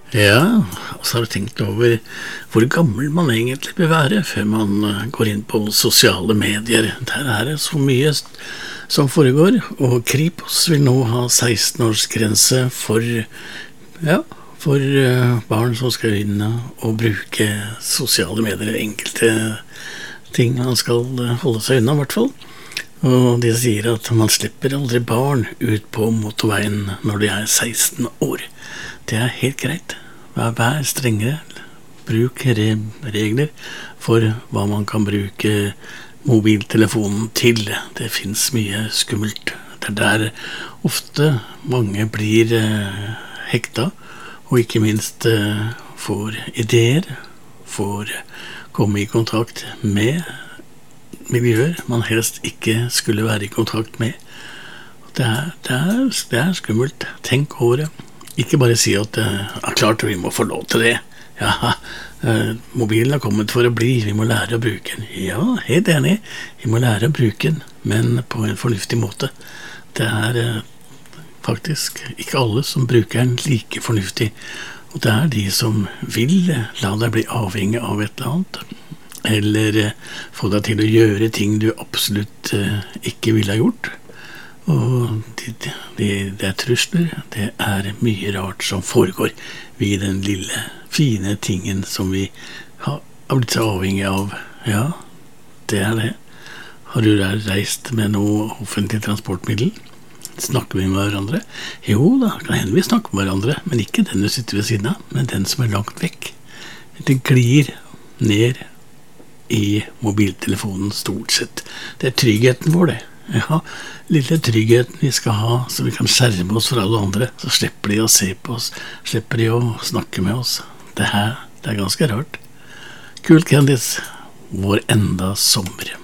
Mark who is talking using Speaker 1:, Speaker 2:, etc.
Speaker 1: Ja, og så har du tenkt over hvor gammel man egentlig bør være før man går inn på sosiale medier. Der er det så mye som foregår, og Kripos vil nå ha 16-årsgrense for barn som skal inn og bruke sosiale medier. Enkelte ting man skal holde seg unna, i hvert fall. Og de sier at man slipper aldri barn ut på motorveien når de er 16 år. Det er helt greit. Vær strengere. Bruk regler for hva man kan bruke mobiltelefonen til. Det finnes mye skummelt. Det er der ofte mange blir hekta, og ikke minst får ideer, får komme i kontakt med miljøer man helst ikke skulle være i kontakt med. Det er skummelt. Tenk over det. Ikke bare si at klart vi må få lov til det. Ja, mobilen har kommet for å bli, vi må lære å bruke den. Ja, helt enig, vi må lære å bruke den, men på en fornuftig måte. Det er faktisk ikke alle som bruker den like fornuftig, og det er de som vil la deg bli avhengig av et eller annet, eller få deg til å gjøre ting du absolutt ikke ville ha gjort. Og det er trusler, det er mye rart som foregår ved den lille, fine tingen som vi har blitt så avhengig av. Ja, det er det. Har du reist med noe offentlig transportmiddel? Snakker vi med hverandre? Jo da, kan hende vi snakker med hverandre, men ikke den du sitter ved siden av, men den som er langt vekk. Det glir ned i mobiltelefonen stort sett. Det er tryggheten vår, det. Ja, lille tryggheten vi skal ha, så vi kan skjerme oss fra alle andre, så slipper de å se på oss, slipper de å snakke med oss. Det er ganske rart. Kult, Candice. Vår enda sommer.